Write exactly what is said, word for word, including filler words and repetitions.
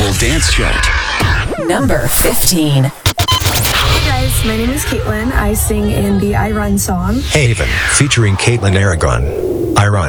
Global Dance Chart. Number fifteen. Hey guys, my name is Caitlin. I sing in the I Run song. Haven, featuring Caitlin Aragon. I Run.